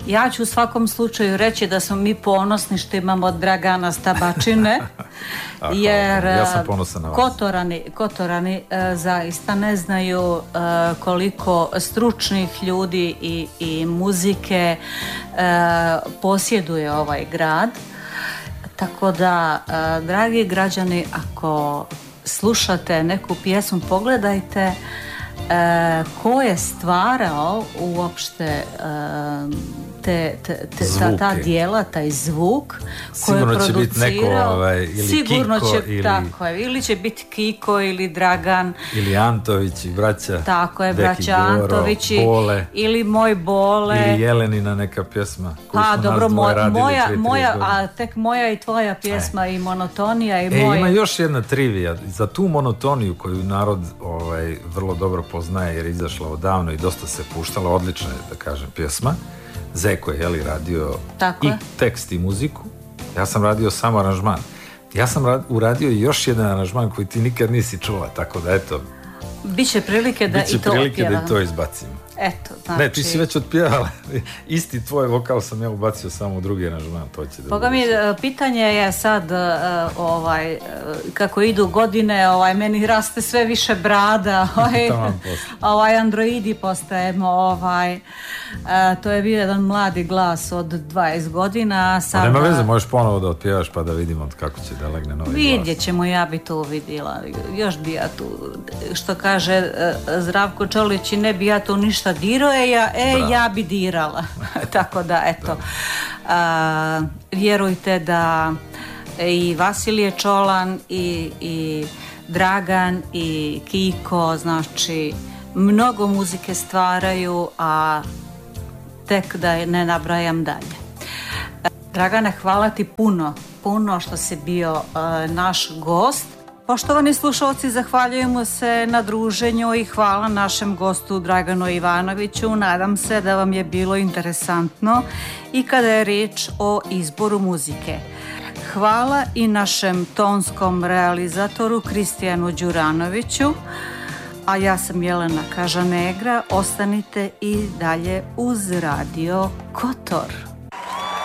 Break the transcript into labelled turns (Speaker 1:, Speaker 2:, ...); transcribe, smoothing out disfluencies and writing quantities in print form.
Speaker 1: Ja ću u svakom slučaju reći da smo mi ponosni što imamo Dragana Stabačine, jer
Speaker 2: ja sam ponosan na vas.
Speaker 1: Kotorani zaista ne znaju koliko stručnih ljudi i muzike posjeduje ovaj grad. Tako da, dragi građani, ako slušate neku pjesmu, pogledajte ko je stvarao uopšte ta dijela, taj zvuk koji je producirao.
Speaker 2: Sigurno će biti neko ili
Speaker 1: sigurno
Speaker 2: Kiko
Speaker 1: će, tako je, ili će biti Kiko ili Dragan
Speaker 2: ili Antović i braća,
Speaker 1: tako je,
Speaker 2: Deki
Speaker 1: braća
Speaker 2: Boro,
Speaker 1: Antović
Speaker 2: Bole,
Speaker 1: ili moj Bole
Speaker 2: ili Jelenina neka pjesma koju su
Speaker 1: dobro,
Speaker 2: nas dvoje radili
Speaker 1: moja, a tek moja i tvoja pjesma i Monotonija i moj.
Speaker 2: Ima još jedna trivija za tu Monotoniju koju narod vrlo dobro poznaje jer je izašla odavno i dosta se puštala, odlična je, da kažem, pjesma. Zeko je radio
Speaker 1: tako
Speaker 2: i
Speaker 1: je.
Speaker 2: tekst i muziku. Ja sam radio samo aranžman. Ja sam uradio još jedan aranžman koji ti nikad nisi čula, tako da eto.
Speaker 1: Biće prilike da
Speaker 2: i to izbacimo.
Speaker 1: Eto, znači...
Speaker 2: Ne, ti si već otpjevala. Isti tvoj vokal sam ja ubacio samo u drugi aranžman.
Speaker 1: Boga mi, pitanje je sad kako idu godine, meni raste sve više brada, androidi postajemo, to je bio jedan mladi glas od 20 godina.
Speaker 2: Sad, nema veze, možeš ponovo da otpjevaš pa da vidimo kako će da legne novi glas.
Speaker 1: Vidjet ćemo, ja bi to uvidjela. Još bi ja tu, što kaže Zdravko Čolić, ne bi ja tu ništa dirao, ja bi dirala. Tako da, eto, vjerujte da i Vasilije Čolan i Dragan i Kiko, znači, mnogo muzike stvaraju, a tek da ne nabrajam dalje. Dragane, hvala ti puno što si bio naš gost. Poštovani slušalci, zahvaljujemo se na druženju i hvala našem gostu Draganu Ivanoviću. Nadam se da vam je bilo interesantno i kada je riječ o izboru muzike. Hvala i našem tonskom realizatoru Kristijanu Đuranoviću, a ja sam Jelena Kažanegra. Ostanite i dalje uz Radio Kotor.